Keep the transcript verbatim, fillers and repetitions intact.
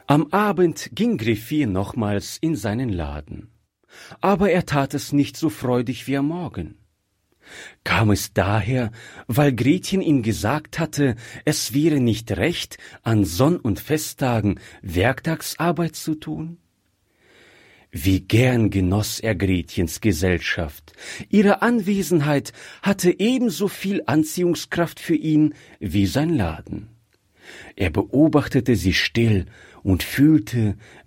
Am Abend ging Griffier nochmals in seinen Laden, aber er tat es nicht so freudig wie am Morgen. Kam es daher, weil Gretchen ihm gesagt hatte, es wäre nicht recht, an Sonn- und Festtagen Werktagsarbeit zu tun? Wie gern genoss er Gretchens Gesellschaft. Ihre Anwesenheit hatte ebenso viel Anziehungskraft für ihn wie sein Laden. Er beobachtete sie still und fühlte,